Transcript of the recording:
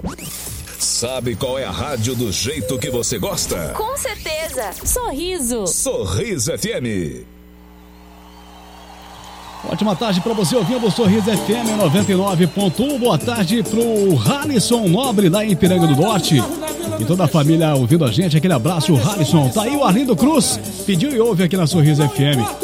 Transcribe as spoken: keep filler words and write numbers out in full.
Sabe qual é a rádio do jeito que você gosta? Com certeza. Sorriso. Sorriso F M. Ótima tarde para você ouvindo o Sorriso F M noventa e nove ponto um. Boa tarde pro Halisson Nobre lá em Ipiranga do Norte. E toda a família ouvindo a gente. Aquele abraço, Halisson. Tá aí o Arlindo Cruz. Pediu e ouve aqui na Sorriso F M.